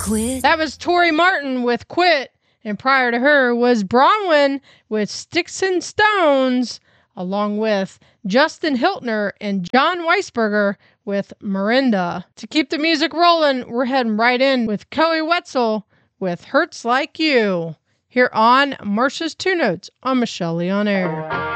Quit. That was Tori Martin with Quit, and prior to her was Bronwyn with Sticks and Stones, along with Justin Hiltner and John Weisberger with Miranda. To keep the music rolling, we're heading right in with Coey Wetzel with Hurts Like You, here on Marsha's Two Notes on Michelle Lee on Air.